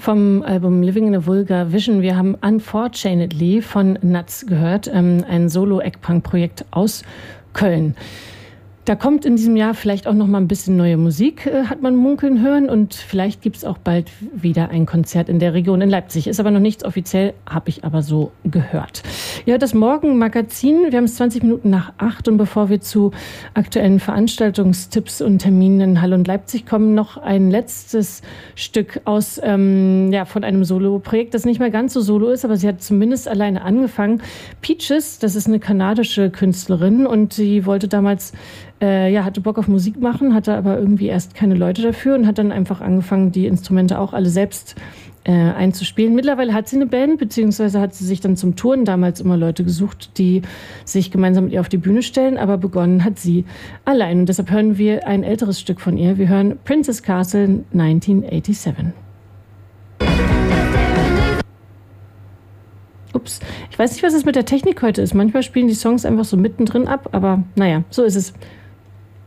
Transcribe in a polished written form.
vom Album Living in a Vulgar Vision. Wir haben Unfortunately von Nuts gehört, ein Solo-Eggpunk-Projekt aus Köln. Da kommt in diesem Jahr vielleicht auch noch mal ein bisschen neue Musik, hat man munkeln hören. Und vielleicht gibt es auch bald wieder ein Konzert in der Region in Leipzig. Ist aber noch nichts offiziell, habe ich aber so gehört. Ihr hört das Morgenmagazin. Wir haben es 20 Minuten nach 8. Und bevor wir zu aktuellen Veranstaltungstipps und Terminen in Halle und Leipzig kommen, noch ein letztes Stück aus von einem Solo-Projekt, das nicht mehr ganz so solo ist, aber sie hat zumindest alleine angefangen. Peaches, das ist eine kanadische Künstlerin und sie wollte damals hatte Bock auf Musik machen, hatte aber irgendwie erst keine Leute dafür und hat dann einfach angefangen, die Instrumente auch alle selbst einzuspielen. Mittlerweile hat sie eine Band, beziehungsweise hat sie sich dann zum Touren damals immer Leute gesucht, die sich gemeinsam mit ihr auf die Bühne stellen, aber begonnen hat sie allein. Und deshalb hören wir ein älteres Stück von ihr. Wir hören Princess Castle 1987. Ups, ich weiß nicht, was es mit der Technik heute ist. Manchmal spielen die Songs einfach so mittendrin ab, aber naja, so ist es.